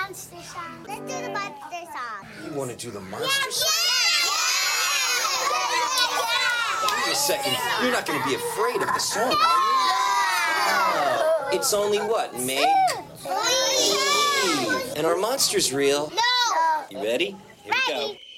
monster song. Let's do the monster song. You want to do the monster song? Yeah! Wait a second. You're not going to be afraid of the song, are you? It's only what, Meg? Please. And are monsters real? No. You ready? Here we go. Ready.